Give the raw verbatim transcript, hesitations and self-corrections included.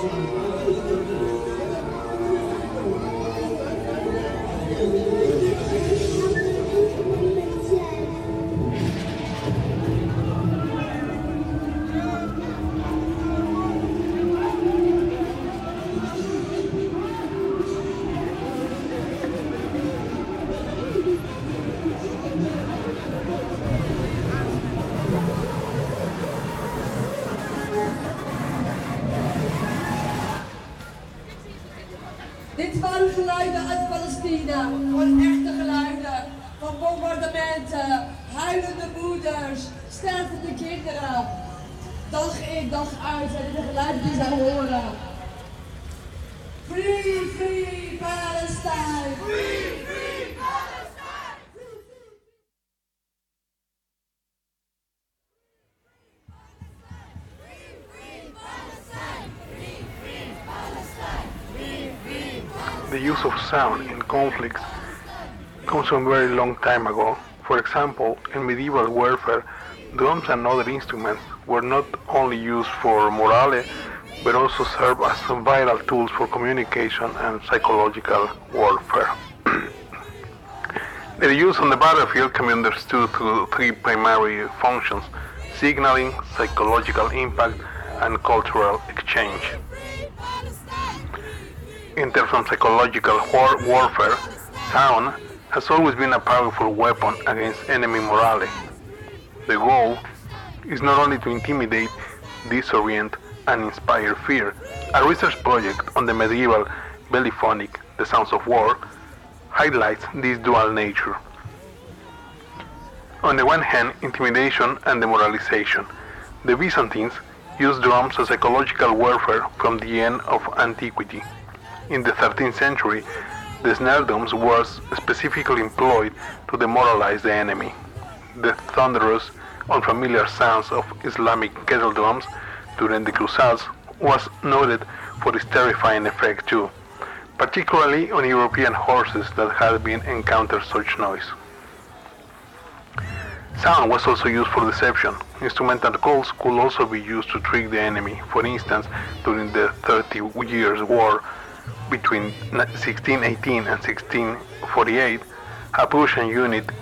Dit waren geluiden uit Palestina, gewoon echte geluiden van bombardementen, huilende moeders, stervende kinderen. Dag in, dag uit zijn dit de geluiden die zij horen. Free, free Palestine! Free, free Palestine! The use of sound in conflicts comes from a very long time ago. For example, in medieval warfare, drums and other instruments were not only used for morale, but also served as vital tools for communication and psychological warfare. Their use on the battlefield can be understood through three primary functions: signaling, psychological impact, and cultural exchange. In terms of psychological war warfare, sound has always been a powerful weapon against enemy morale. The goal is not only to intimidate, disorient, and inspire fear. A research project on the medieval bellyphonic, The Sounds of War, highlights this dual nature. On the one hand, intimidation and demoralization. The Byzantines used drums as psychological warfare from the end of antiquity. In the thirteenth century, the snare drums was specifically employed to demoralize the enemy. The thunderous, unfamiliar sounds of Islamic kettle drums during the Crusades was noted for its terrifying effect too, particularly on European horses that had been encountered such noise. Sound was also used for deception. Instrumental calls could also be used to trick the enemy. For instance, during the Thirty Years' War between sixteen eighteen and sixteen forty-eight, a Prussian unit